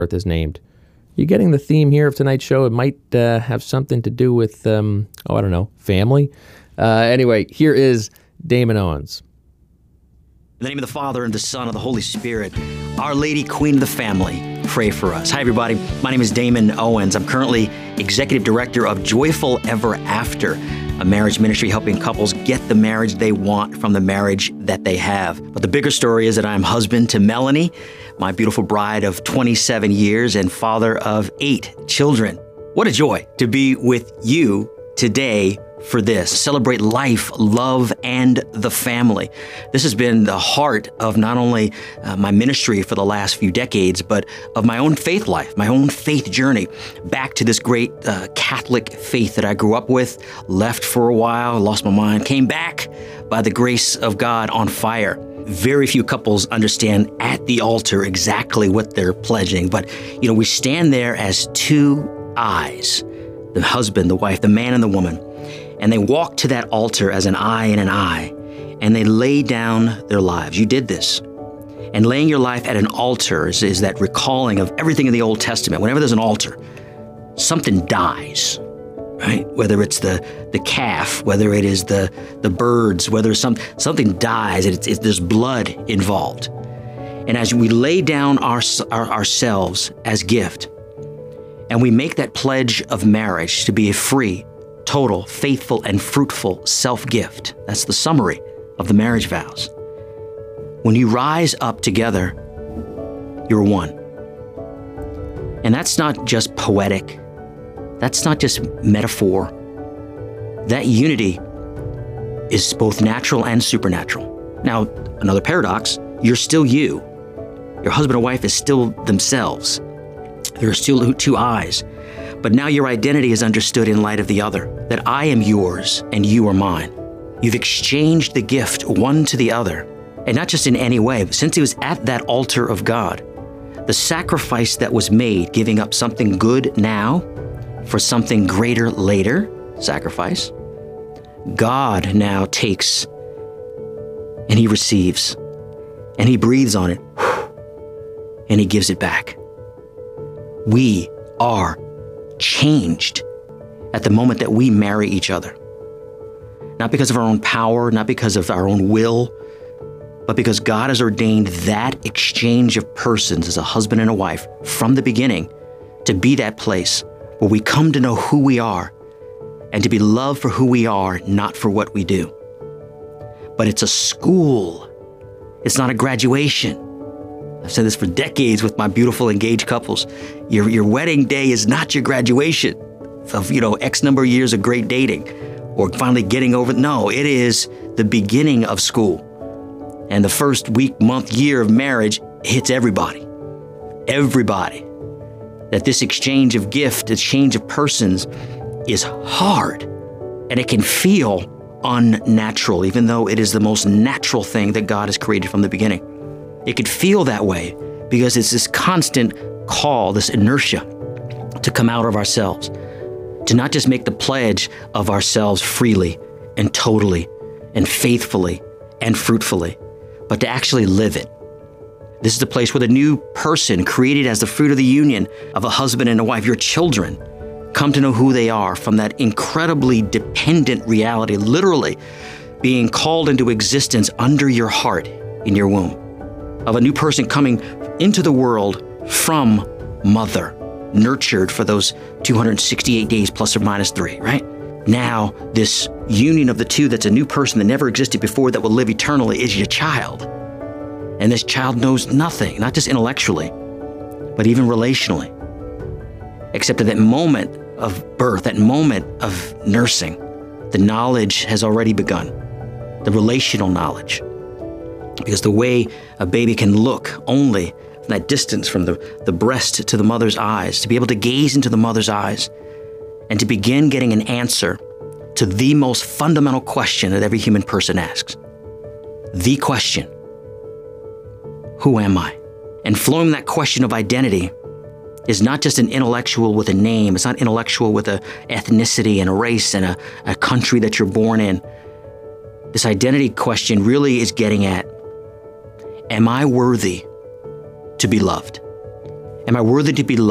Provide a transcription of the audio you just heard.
Earth is named. You getting the theme here of tonight's show? It might have something to do with, I don't know, family. Anyway, here is Damon Owens. In the name of the Father, and the Son, and the Holy Spirit, Our Lady, Queen of the Family, pray for us. Hi, everybody. My name is Damon Owens. I'm currently Executive Director of Joyful Ever After, a marriage ministry helping couples get the marriage they want from the marriage that they have. But the bigger story is that I'm husband to Melanie, my beautiful bride of 27 years and father of 8 children. What a joy to be with you today for this. Celebrate life, love, and the family. This has been the heart of not only my ministry for the last few decades, but of my own faith life, my own faith journey back to this great Catholic faith that I grew up with, left for a while, lost my mind, came back by the grace of God on fire. Very few couples understand at the altar exactly what they're pledging, but we stand there as two eyes, the husband, the wife, the man and the woman. And they walk to that altar as an eye and an eye, and they lay down their lives. You did this. And laying your life at an altar is that recalling of everything in the Old Testament. Whenever there's an altar, something dies, right? Whether it's the calf, whether it is the birds, whether something dies, there's blood involved. And as we lay down ourselves as gift, and we make that pledge of marriage to be a free, total, faithful, and fruitful self-gift. That's the summary of the marriage vows. When you rise up together, you're one. And that's not just poetic. That's not just metaphor. That unity is both natural and supernatural. Now, another paradox, you're still you. Your husband and wife is still themselves. There are still two eyes. But now your identity is understood in light of the other, that I am yours and you are mine. You've exchanged the gift one to the other, and not just in any way, but since it was at that altar of God, the sacrifice that was made, giving up something good now for something greater later, sacrifice, God now takes and he receives and he breathes on it and he gives it back. We are changed at the moment that we marry each other. Not because of our own power, not because of our own will, but because God has ordained that exchange of persons as a husband and a wife from the beginning to be that place where we come to know who we are and to be loved for who we are, not for what we do. But it's a school. It's not a graduation. I've said this for decades with my beautiful engaged couples. Your wedding day is not your graduation of, X number of years of great dating or finally getting over. No, it is the beginning of school. And the first week, month, year of marriage hits everybody. Everybody. That this exchange of gift, exchange of persons is hard. And it can feel unnatural, even though it is the most natural thing that God has created from the beginning. It could feel that way because it's this constant call, this inertia to come out of ourselves, to not just make the pledge of ourselves freely and totally and faithfully and fruitfully, but to actually live it. This is the place where the new person created as the fruit of the union of a husband and a wife, your children, come to know who they are from that incredibly dependent reality, literally being called into existence under your heart in your womb, of a new person coming into the world from mother, nurtured for those 268 days plus or minus 3, right? Now, this union of the two that's a new person that never existed before that will live eternally is your child. And this child knows nothing, not just intellectually, but even relationally, except at that moment of birth, that moment of nursing, the knowledge has already begun, the relational knowledge. Because the way a baby can look only from that distance from the breast to the mother's eyes, to be able to gaze into the mother's eyes and to begin getting an answer to the most fundamental question that every human person asks. The question, who am I? And flowing that question of identity is not just an intellectual with a name. It's not intellectual with an ethnicity and a race and a country that you're born in. This identity question really is getting at, am I worthy to be loved? Am I worthy to be